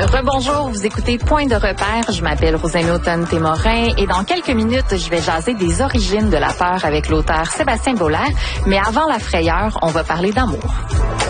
Rebonjour, vous écoutez Point de repère. Je m'appelle Rosanne Automne-Témorin et dans quelques minutes, je vais jaser des origines de la peur avec l'auteur Sébastien Boulard. Mais avant la frayeur, on va parler d'amour.